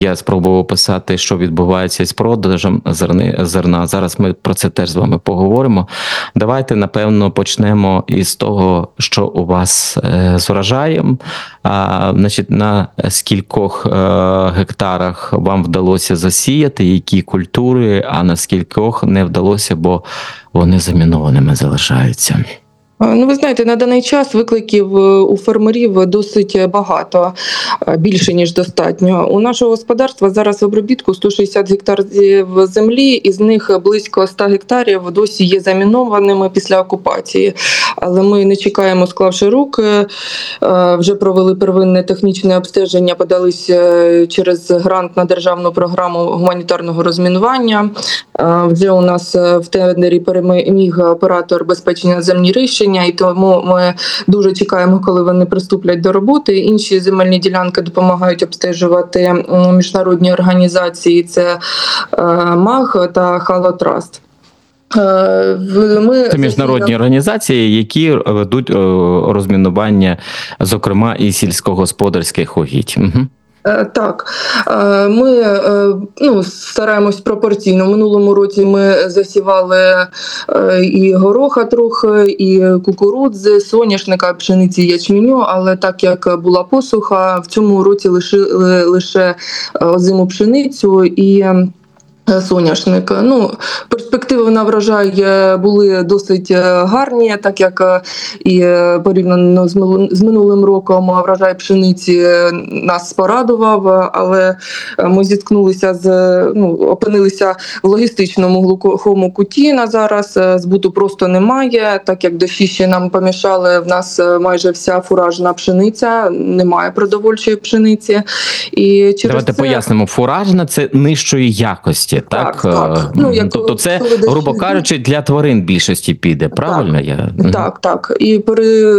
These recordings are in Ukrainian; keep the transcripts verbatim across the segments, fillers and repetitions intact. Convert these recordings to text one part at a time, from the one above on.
Я спробував описати, що відбувається з продажем зерни, зерна. Зараз ми про це теж з вами поговоримо. Давайте, напевно, почнемо із того, що у вас е, з урожаєм. А, значить, на скількох е, гектарах вам вдалося засіяти, які культури, а на скількох не вдалося, бо вони замінованими залишаються. Ну, ви знаєте, на даний час викликів у фермерів досить багато, більше, ніж достатньо. У нашого господарства зараз в обробітку сто шістдесят гектарів землі, із них близько ста гектарів досі є замінованими після окупації. Але ми не чекаємо, склавши руки, вже провели первинне технічне обстеження, подалися через грант на державну програму гуманітарного розмінування. Вже у нас в тендері переміг оператор безпечні наземні рішення, і тому ми дуже чекаємо, коли вони приступлять до роботи. Інші земельні ділянки допомагають обстежувати міжнародні організації, це МАГ та Халотраст. Ми це міжнародні організації, які ведуть розмінування, зокрема, і сільськогосподарських угідь. Угу. Так, ми ну, стараємось пропорційно. В минулому році ми засівали і гороха трохи, і кукурудзи, соняшника, пшениці, ячменю, але так як була посуха, в цьому році лишили лише озиму пшеницю і соняшник. Ну, перспективи на врожай були досить гарні, так як і порівняно з минулим роком врожай пшениці нас порадував, але ми зіткнулися з, ну, опинилися в логістичному глухому куті на зараз, збуту просто немає, так як дощі ще нам помішали, в нас майже вся фуражна пшениця, немає продовольчої пшениці. І через Давайте це... пояснимо, фуражна – це нижчої якості. Так, так, так. Ну, як тобто це, грубо кажучи, для тварин більшості піде, правильно? Так, я? так, так. І пере,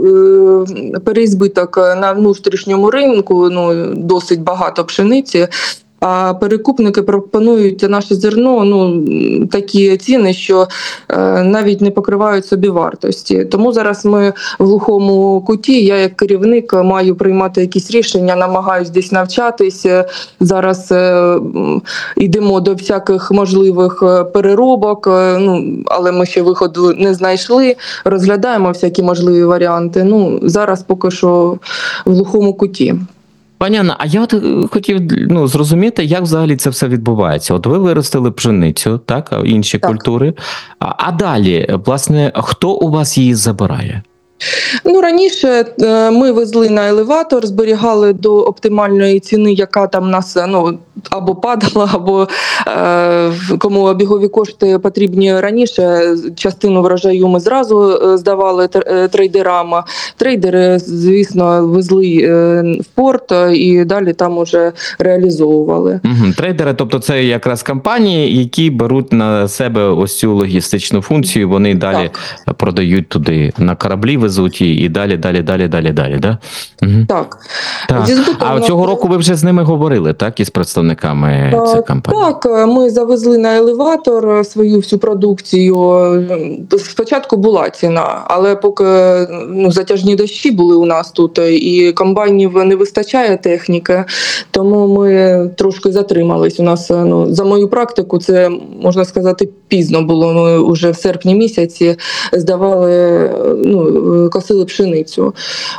переізбиток на внутрішньому ринку, ну, досить багато пшениці. А перекупники пропонують наше зерно, ну, такі ціни, що е, навіть не покривають собі вартості. Тому зараз ми в глухому куті, я як керівник маю приймати якісь рішення, намагаюсь десь навчатись. Зараз е, йдемо до всяких можливих переробок, е, ну, але ми ще виходу не знайшли, розглядаємо всякі можливі варіанти. Ну, зараз поки що в глухому куті. Пані Анна, а я от хотів, ну, зрозуміти, як взагалі це все відбувається. От ви виростили пшеницю, так, інші так. культури. А, а далі, власне, хто у вас її забирає? Ну, раніше ми везли на елеватор, зберігали до оптимальної ціни, яка там нас, ну, або падала, або е, кому обігові кошти потрібні раніше. Частину врожаю ми зразу здавали трейдерам. Трейдери, звісно, везли в порт і далі там уже реалізовували. Угу. Трейдери, тобто це якраз компанії, які беруть на себе ось цю логістичну функцію, вони далі так. продають туди на кораблі, везуть і, і далі, далі, далі, далі, далі, да? Угу. Так. так. А цього року ви вже з ними говорили, так, із представниками цих компаній? Так, ми завезли на елеватор свою всю продукцію. Спочатку була ціна, але поки, ну, затяжні дощі були у нас тут, і комбайнів не вистачає техніки, тому ми трошки затримались. У нас, ну, за мою практику, це, можна сказати, пізно було. Ми вже в серпні місяці здавали, ну, косили пшеницю.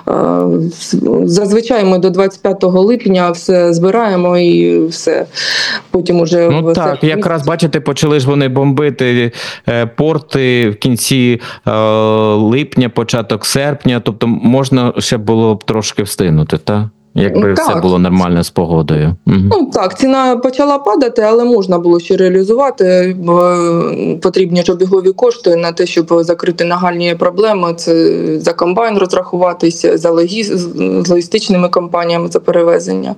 Зазвичай ми до двадцять п'ятого липня все збираємо і все. Потім уже ну в так, якраз бачите, почали ж вони бомбити е, порти в кінці е, липня, початок серпня, тобто можна ще було б трошки встигнути, так? Якби так. все було нормально з погодою. Угу. Ну так, ціна почала падати, але можна було ще реалізувати. Потрібні ж обігові кошти на те, щоб закрити нагальні проблеми. Це за комбайн розрахуватися, за логі... з логістичними компаніями за перевезення.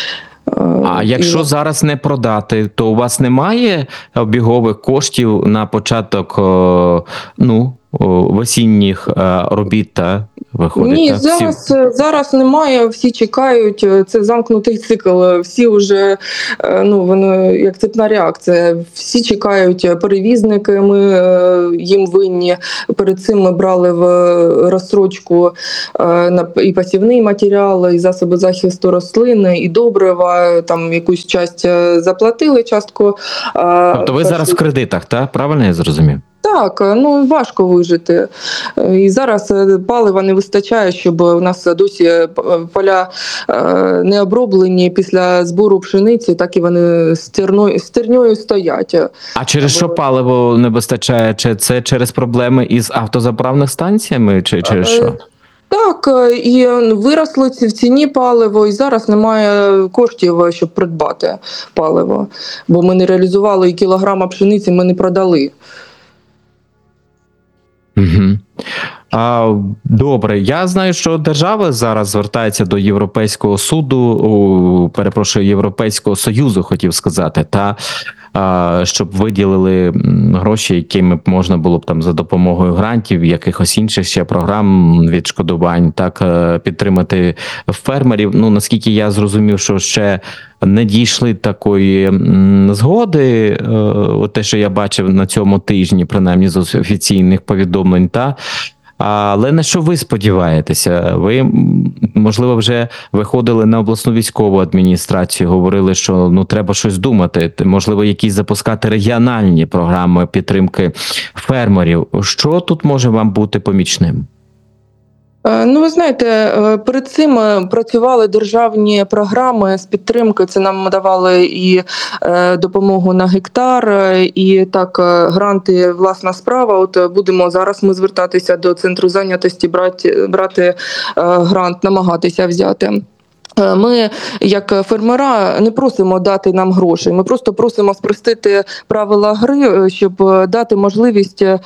А якщо і... зараз не продати, то у вас немає обігових коштів на початок, ну, в осінніх робіт, та виходить? Ні, та? зараз, Всі... зараз немає, всі чекають, це замкнутий цикл, всі вже, ну, воно як цепна реакція, всі чекають перевізники, ми їм винні, перед цим ми брали в розстрочку і посівний матеріал, і засоби захисту рослин, і добрива, там якусь часть заплатили, частку. Тобто ви зараз в кредитах, так? Правильно я зрозумів? Так, ну важко вижити. І зараз палива не вистачає, щоб у нас досі поля не оброблені після збору пшениці, так і вони стерною, стерньою стоять. А через що паливо не вистачає? Чи це через проблеми із автозаправних станціями, чи через що? Так, і виросло в ціні паливо, і зараз немає коштів, щоб придбати паливо, бо ми не реалізували і кілограма пшениці, ми не продали. Угу. А, добре, я знаю, що держава зараз звертається до Європейського суду, о, перепрошую, Європейського Союзу, хотів сказати, та а, щоб виділили гроші, якими б можна було б там за допомогою грантів, якихось інших ще програм відшкодувань, так підтримати фермерів. Ну, наскільки я зрозумів, що ще не дійшли такої згоди, о, те, що я бачив на цьому тижні, принаймні з офіційних повідомлень, та але на що ви сподіваєтеся? Ви, можливо, вже виходили на обласну військову адміністрацію, говорили, що ну треба щось думати, можливо, якісь запускати регіональні програми підтримки фермерів. Що тут може вам бути помічним? Ну, ви знаєте, перед цим працювали державні програми з підтримки, це нам давали і допомогу на гектар, і так гранти «Власна справа». От будемо зараз ми звертатися до центру зайнятості, брати, брати грант, намагатися взяти. Ми, як фермера, не просимо дати нам грошей, ми просто просимо спростити правила гри, щоб дати можливість е,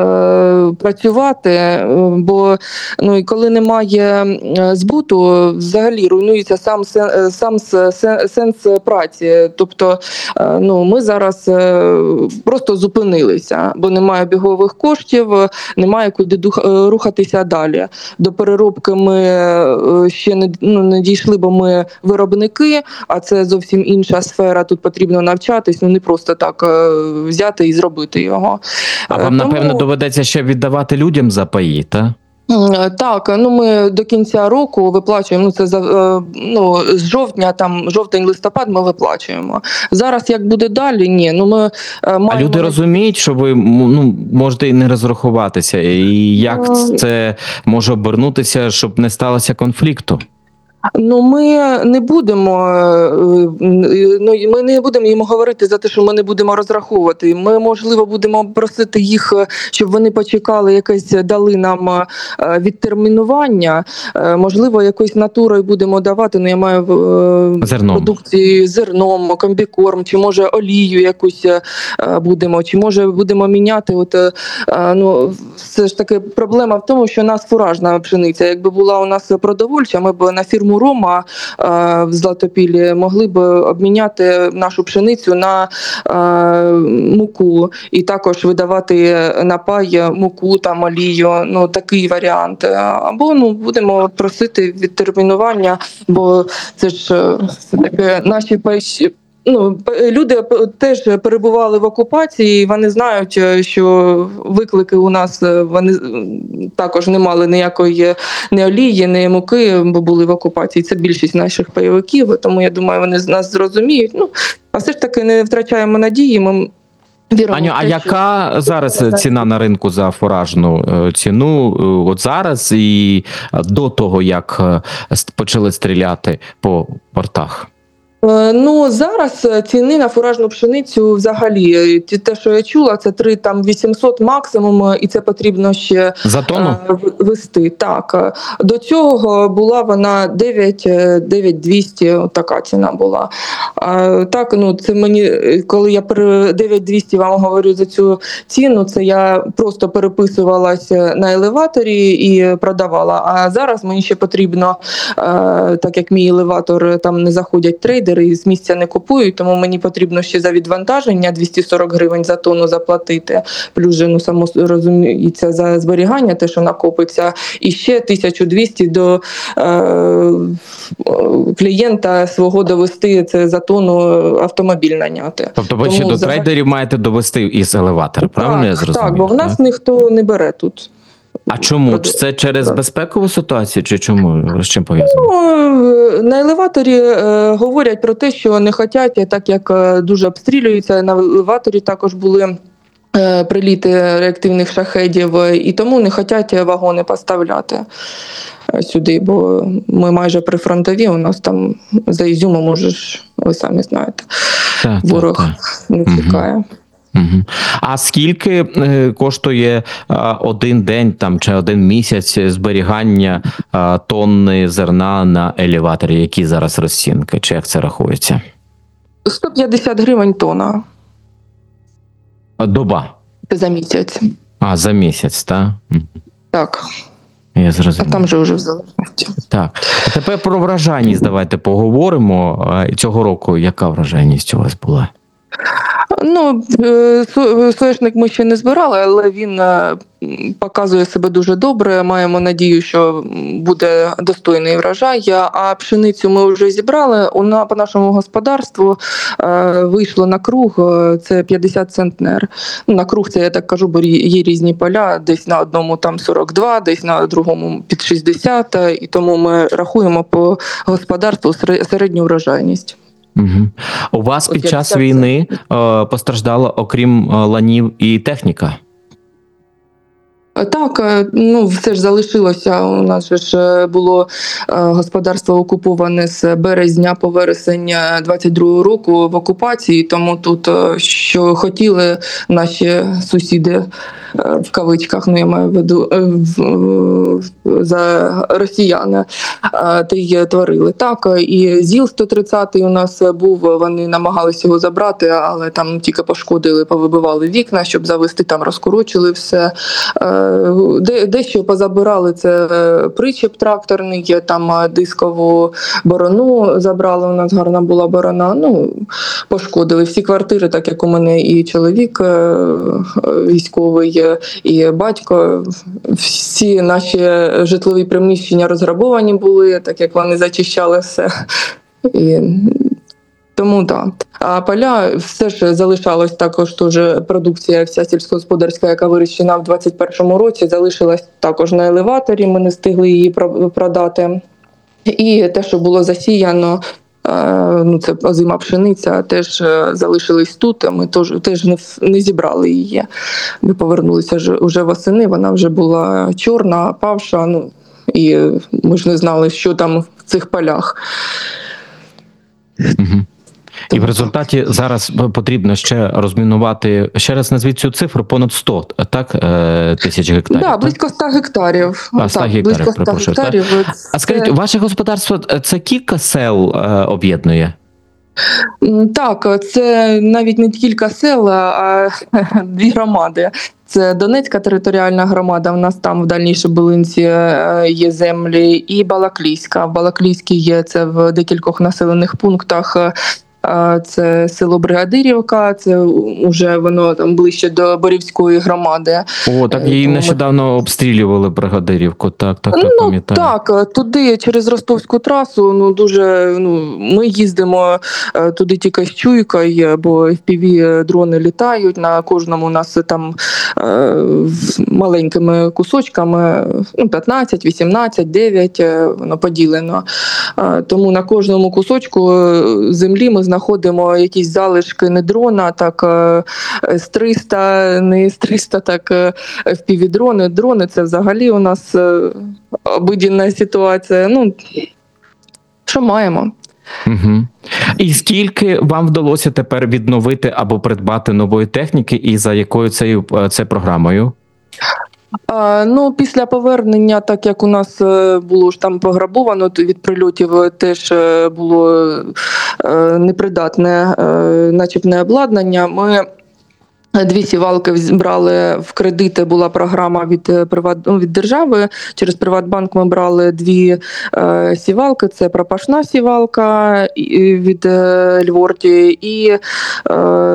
працювати, бо ну, і коли немає збуту, взагалі руйнується сам, сам сенс праці. Тобто ну, ми зараз просто зупинилися, бо немає бігових коштів, немає куди рухатися далі. До переробки ми ще не, ну, не дійшли, бо ми виробники, а це зовсім інша сфера, тут потрібно навчатись, ну не просто так взяти і зробити його. А вам, Тому... напевно, доведеться ще віддавати людям за паї, так? Так, ну ми до кінця року виплачуємо, ну це за ну з жовтня, там жовтень-листопад ми виплачуємо. Зараз як буде далі? Ні, ну ми маємо... А люди розуміють, що ви ну можете і не розрахуватися, і як це може обернутися, щоб не сталося конфлікту? Ну, ми не будемо, ну, ми не будемо їм говорити за те, що ми не будемо розраховувати. Ми, можливо, будемо просити їх, щоб вони почекали, якесь дали нам відтермінування. Можливо, якоюсь натурою будемо давати, ну, я маю зерном. Продукції зерном, комбікорм, чи може олію якусь будемо, чи може будемо міняти. От, ну, все ж таки проблема в тому, що у нас фуражна пшениця. Якби була у нас продовольча, ми б на фірму Рома в Златопіллі могли б обміняти нашу пшеницю на муку і також видавати на пай муку, там, олію, ну такий варіант. Або ну будемо просити відтермінування, бо це ж все-таки наші пайші. Ну, люди теж перебували в окупації, вони знають, що виклики у нас, вони також не мали ніякої ні олії, ні муки, бо були в окупації. Це більшість наших пайовиків, тому я думаю, вони нас зрозуміють. Ну, а все ж таки не втрачаємо надії, ми віримо. Аню, а те, яка що... зараз ціна на ринку за фуражну ціну, от зараз і до того, як почали стріляти по портах? Ну, зараз ціни на фуражну пшеницю взагалі, те, що я чула, це три там вісімсот максимум, і це потрібно ще за тонну вести. Так. До цього була вона дев'ять двісті, от така ціна була. А, так, ну, це мені, коли я дев'ять двісті вам говорю за цю ціну, це я просто переписувалася на елеваторі і продавала. А зараз мені ще потрібно, так як мій елеватор, там не заходять трейдери, грейдери з місця не купують, тому мені потрібно ще за відвантаження двісті сорок гривень за тонну заплатити, плюс же, ну, само розуміється, за зберігання, те, що накопиться, і ще тисячу двісті до е, клієнта свого довести це за тонну автомобіль наняти. Тобто ви ще Тому до взагалі- трейдерів маєте довести із елеватора, правильно я Так, зрозумів? так, бо в нас ніхто не бере тут. А чому? Проди- Це через Так. безпекову ситуацію, чи чому? З чим пов'язано? Ну, на елеваторі е, говорять про те, що не хочуть, так як е, дуже обстрілюються, на елеваторі також були е, приліти реактивних шахедів, е, і тому не хочуть вагони поставляти е, сюди, бо ми майже прифронтові, у нас там за Ізюмом, уже ж, ви самі знаєте, Так, ворог так, не Мгм. чекає. Мгм. А скільки е, коштує е, один день там чи один місяць зберігання е, тонни зерна на елеваторі? Які зараз розцінки? Чи як це рахується? сто п'ятдесят гривень тонна Доба. за місяць. А, за місяць, так? Мгм. Так, Я а зрозумів. там же вже в залежності. Так. А тепер про врожайність давайте поговоримо. Е, Цього року яка врожайність у вас була? Ну, е, со- соняшник ми ще не збирали, але він е, м, показує себе дуже добре. Маємо надію, що м, буде достойний врожай. А пшеницю ми вже зібрали. У на по нашому господарству е, вийшло на круг. е, Це п'ятдесят центнер. Ну, на круг це я так кажу, бо рі- є різні поля. Десь на одному там сорок два, десь на другому під шістдесят. е, І тому ми рахуємо по господарству сере- середню врожайність. Угу. У вас От під як час це- війни е, постраждала, окрім е, ланів, і техніка? Так, е, ну все ж залишилося. У нас же ж е, було е, господарство окуповане з березня по вересень двадцять другого року в окупації, тому тут е, що хотіли наші сусіди е, в кавичках, ну я маю в виду е, в- за росіяни, е, та й творили. Так, е, і ЗІЛ сто тридцять у нас був, вони намагалися його забрати, але там тільки пошкодили, повибивали вікна, щоб завести, там розкорочили все. Е, Де, дещо позабирали, це е, причеп тракторний, є там е, дискову борону забрали, у нас гарна була борона, ну, пошкодили всі квартири, так як у мене і чоловік е, е, військовий, е, і батько, всі наші житлові приміщення розграбовані були, так як вони зачищали все. І тому так. А поля все ж залишалось також теж продукція вся сільськогосподарська, яка вирощена в двадцять першому році, залишилась також на елеваторі, ми не встигли її про- продати. І те, що було засіяно, е, ну це озима пшениця, теж е, залишились тут, а ми теж, теж не, в- не зібрали її. Ми повернулися вже, вже восени, вона вже була чорна, павша, ну і ми ж не знали, що там в цих полях. Угу. І в результаті зараз потрібно ще розмінувати, ще раз назвіть цю цифру, понад сто, так, е, тисяч гектарів? Так, так? близько ста гектарів. А, ста Так, гектарів, близько ста перепрошую, так? гектарів. А скажіть, Це- ваше господарство – це кілька сел е, об'єднує? М, Так, це навіть не кілька сел, а дві громади. Це Донецька територіальна громада, в нас там в Дальній Шебелинці е, є землі, і Балаклійська. В Балаклійській є це в декількох населених пунктах. е, Це село Бригадирівка, це вже воно там ближче до Борівської громади. О, так Е, її тому ми- нещодавно обстрілювали Бригадирівку, так, так, так, Ну пам'ятаю. так, туди через Ростовську трасу. Ну дуже ну ми їздимо е, туди тільки з чуйкою, бо еф пі ві-дрони літають. На кожному у нас там е, з маленькими кусочками, ну п'ятнадцять, вісімнадцять, дев'ять, е, воно поділено. Е, Тому на кожному кусочку е, землі ми знаходимо якісь залишки не дрона, так е, з триста, не з триста, так е, еф пі ві-дрони. Дрони це взагалі у нас е, обиденна ситуація. Ну, що маємо? Угу. І скільки вам вдалося тепер відновити або придбати нової техніки, і за якою цією це програмою? А, ну, після повернення, так як у нас е, було ж там пограбовано, то від прильотів е, теж е, було е, непридатне е, начебне обладнання, ми Дві сівалки брали в кредити, була програма від приват, ну, від держави. Через Приватбанк ми брали дві е, сівалки. Це пропашна сівалка від е, Льворті і е,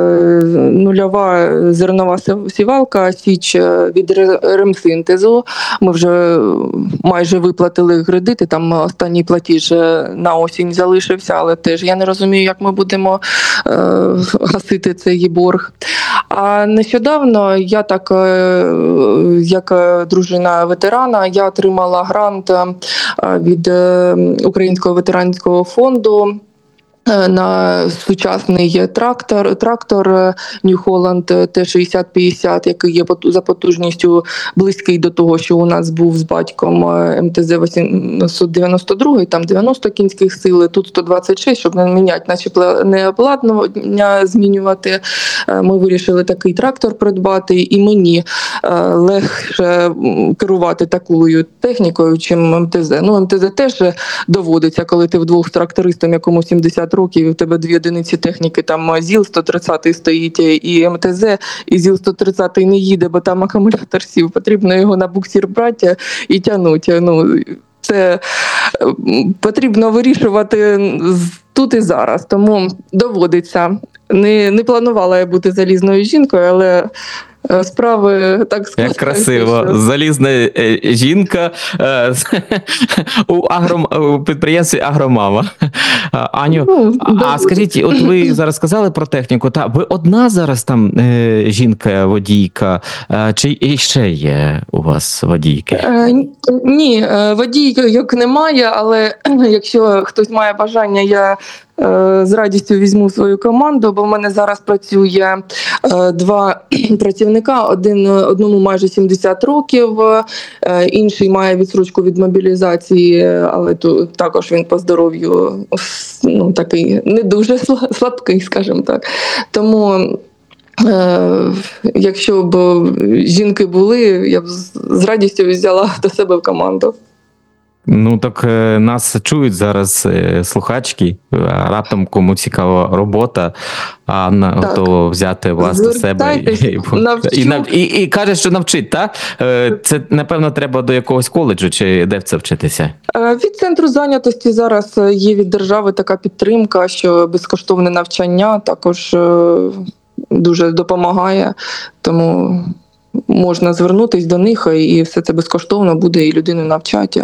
нульова зернова сівалка Січ від Ремсинтезу. Ми вже майже виплатили кредити, там останній платіж на осінь залишився, але теж я не розумію, як ми будемо е, гасити цей борг. А нещодавно я так, як дружина ветерана, я отримала грант від Українського ветеранського фонду на сучасний трактор, трактор New Holland Т шістдесят п'ятдесят, який є за потужністю близький до того, що у нас був з батьком М Т З вісімсот дев'яносто два, там дев'яносто кінських сил, тут сто двадцять шість, щоб не міняти, наче не обладнання змінювати. Ми вирішили такий трактор придбати, і мені легше керувати такою технікою, чим М Т З. Ну, М Т З теж доводиться, коли ти вдвох з трактористом, якому сімдесят років, і в тебе дві одиниці техніки, там ЗІЛ сто тридцять стоїть і М Т З, і ЗІЛ сто тридцять не їде, бо там акумулятор сів, потрібно його на буксир брати і тягнути. Ну, це потрібно вирішувати тут і зараз, тому доводиться. Не, не планувала я бути залізною жінкою, але справи так склалися. Як красиво. Що... Залізна е, жінка е, у, агром, у підприємстві «Агромама». Аню, ну, а скажіть, от ви зараз сказали про техніку, та ви одна зараз там е, жінка-водійка, е, чи ще є у вас водійки? Е, ні, водійок немає, але якщо хтось має бажання, я з радістю візьму свою команду, бо в мене зараз працює два працівника, один, одному майже сімдесят років, інший має відстрочку від мобілізації, але то, також він по здоров'ю ну, такий не дуже слабкий, скажімо так. Тому Е, якщо б жінки були, я б з радістю взяла до себе в команду. Ну, так нас чують зараз слухачки, раптом кому цікава робота, а Анна готова взяти вас до себе і, і, і, і каже, що навчить, так? Це, напевно, треба до якогось коледжу, чи де в це вчитися? Від центру зайнятості зараз є від держави така підтримка, що безкоштовне навчання також дуже допомагає, тому можна звернутися до них, і все це безкоштовно буде, і людину навчать.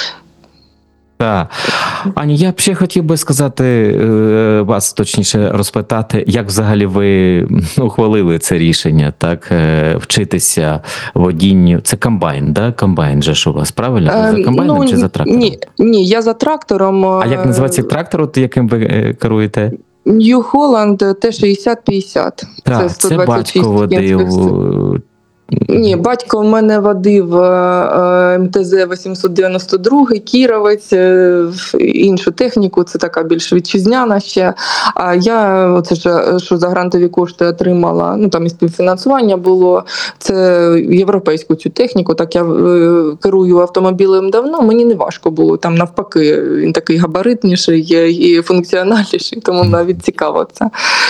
Так. Ані, я б ще хотів би сказати, вас точніше розпитати, як взагалі ви ухвалили це рішення, так, вчитися водінню. Це комбайн, да? Комбайн же ж у вас, правильно? Ви за комбайном ну, чи за трактором? Ні, ні, я за трактором. А як називається трактор, яким ви керуєте? New Holland Т шістдесят п'ятдесят. Так, це, це батько водив. Ні, батько в мене водив М Т З вісімсот дев'яносто два, Кіровець, іншу техніку, це така більш вітчизняна ще. А я, оце ж, що за грантові кошти отримала, ну там і співфінансування було, це європейську цю техніку, так я керую автомобілем давно, мені не важко було, там навпаки, він такий габаритніший і функціональніший, тому навіть цікаво це.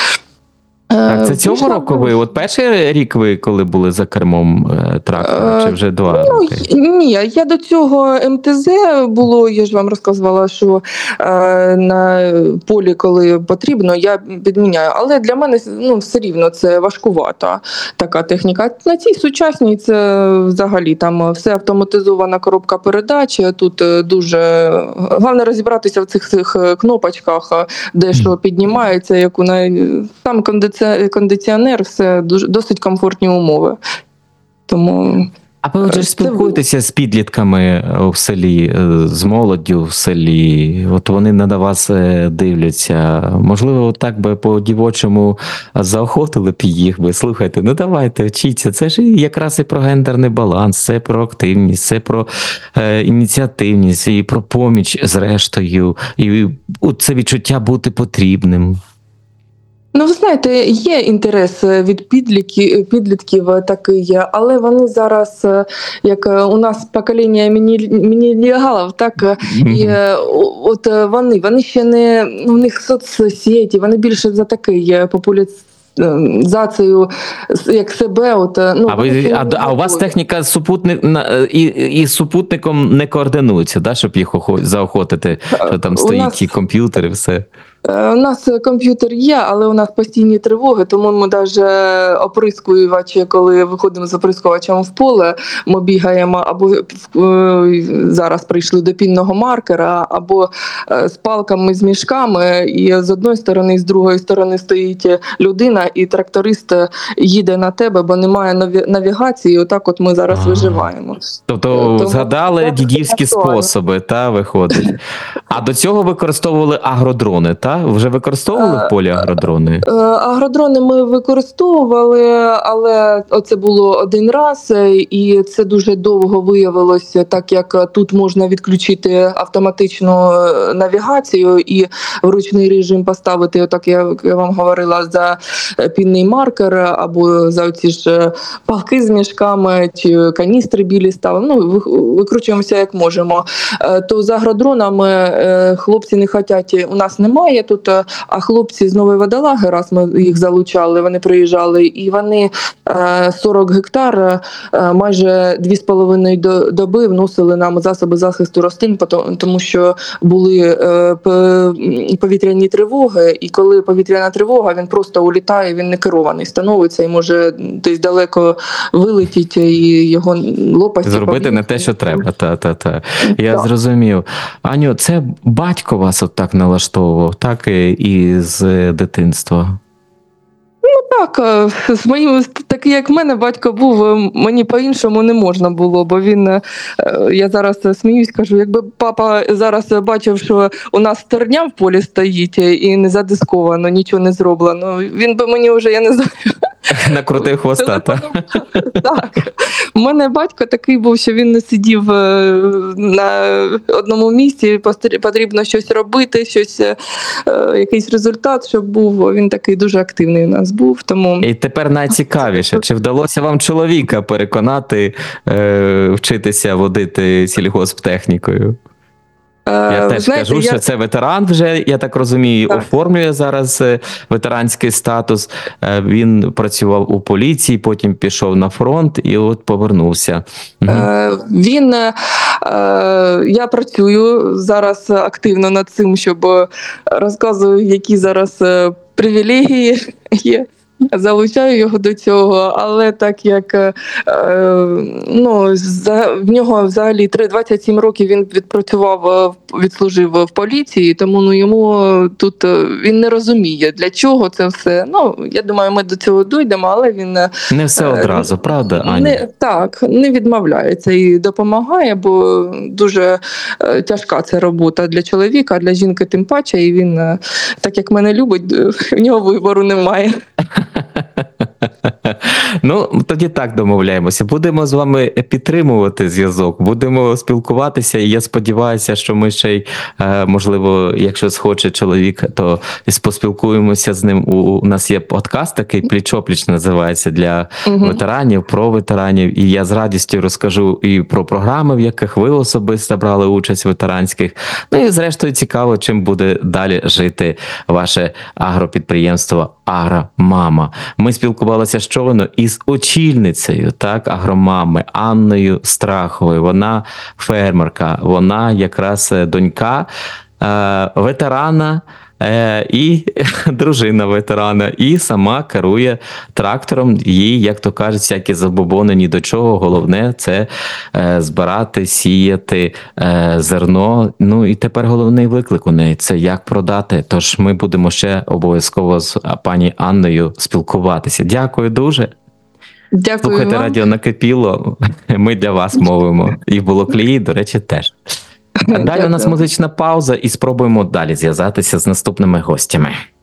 Так, це цього Пішла року ви, от перший рік ви, коли були за кермом трактора, чи вже два ну, роки? Ні, я до цього М Т З було, я ж вам розказувала, що е, на полі, коли потрібно, я підміняю. Але для мене ну, все рівно це важкувата така техніка. На цій сучасній це взагалі там все автоматизована коробка передач, тут дуже... Головне розібратися в цих, цих кнопочках, де що піднімається, яку на... там кондиціонер кондиціонер, все дуже досить комфортні умови. Тому а ви вже спілкуєтеся з підлітками в селі, з молоддю в селі? От вони на вас дивляться. Можливо, так би по-дівочому заохотили б їх би. Слухайте, ну давайте, вчіться. Це ж якраз і про гендерний баланс, це про активність, це про е, ініціативність, і про поміч зрештою, і це відчуття бути потрібним. Ну, ви знаєте, є інтерес від підлітків, підлітків такий, але вони зараз, як у нас покоління мілленіалів, так, mm-hmm. і от вони, вони ще не, у них соцсеті, вони більше за такий популяційний цею як себе. От, ну, а, ви, а, а у вас техніка супутник, і, і з супутником не координується, да, щоб їх заохотити, що там стоїть нас... ті комп'ютери, все? У нас комп'ютер є, але у нас постійні тривоги, тому ми навіть оприскувачі, коли виходимо з оприскувачем в поле, ми бігаємо або зараз прийшли до пінного маркера, або з палками, з мішками, і з одної сторони, і з другої сторони стоїть людина, і тракторист їде на тебе, бо немає навігації, і отак от ми зараз а, виживаємо. Тобто тому, згадали дідівські способи, та, виходить. А до цього використовували агродрони, та? Вже використовували в полі агродрони? Агродрони ми використовували, але це було один раз, і це дуже довго виявилося, так як тут можна відключити автоматичну навігацію і в ручний режим поставити, отак я вам говорила, за пінний маркер або за ці ж палки з мішками чи каністри білі ставимо. Ну, викручуємося як можемо. То за агродронами хлопці не хочуть, у нас немає тут, а хлопці з Нової Водолаги, раз ми їх залучали, вони приїжджали, і вони сорок гектар, майже дві з половиною доби вносили нам засоби захисту рослин, тому що були повітряні тривоги, і коли повітряна тривога, він просто улітає, він не керований становиться і може десь далеко вилетіти і його лопасті. Зробити не те, що треба. Та-та-та. Я так. зрозумів. Аню, це батько вас от так налаштовував, так, і з дитинства? Ну так, з моїм, такий як в мене батько був, мені по-іншому не можна було, бо він, я зараз сміюсь, кажу, якби папа зараз бачив, що у нас стерня в полі стоїть і не задисковано, нічого не зроблено, він би мені вже, я не знаю... Накрутив хвоста, так? Так. У мене батько такий був, що він не сидів на одному місці, потрібно щось робити, щось, якийсь результат, щоб був. Він такий дуже активний у нас був. Тому... І тепер найцікавіше, чи вдалося вам чоловіка переконати е, вчитися водити сільгосптехнікою? Я теж Знаєте, кажу, я... що це ветеран вже, я так розумію, так. оформлює зараз ветеранський статус. Він працював у поліції, потім пішов на фронт і от повернувся. Угу. Він, я працюю зараз активно над цим, щоб розказую, які зараз привілегії є. Залучаю його до цього, але так як е, ну, за, в нього взагалі двадцять сім років він відпрацював, відслужив в поліції, тому ну, йому тут він не розуміє, для чого це все. Ну, я думаю, ми до цього дійдемо, але він... Не все одразу, е, правда, Аня? Не, так, не відмовляється і допомагає, бо дуже е, тяжка це робота для чоловіка, для жінки тим паче, і він, е, так як мене любить, в нього вибору немає. Ну, тоді так домовляємося. Будемо з вами підтримувати зв'язок, будемо спілкуватися, і я сподіваюся, що ми ще й, можливо, якщо схоче чоловік, то поспілкуємося з ним. У нас є подкаст такий, «Пліч-опліч» називається, для угу. ветеранів, про ветеранів, і я з радістю розкажу і про програми, в яких ви особисто брали участь ветеранських. Ну і зрештою цікаво, чим буде далі жити ваше агропідприємство «Агромама». Ми спілкувалися щойно із очільницею, так, агромами Анною Страховою. Вона фермерка, вона якраз донька е, ветерана е, і дружина ветерана, і сама керує трактором. Їй, як то кажуть, всякі забобони ні до чого. Головне – це е, збирати, сіяти е, зерно. Ну і тепер головний виклик у неї – це як продати. Тож ми будемо ще обов'язково з пані Анною спілкуватися. Дякую дуже. Дякую. Слухайте вам. Радіо Накипіло, ми для вас мовимо. І в Балаклії, до речі, теж. А далі у нас музична пауза і спробуємо далі зв'язатися з наступними гостями.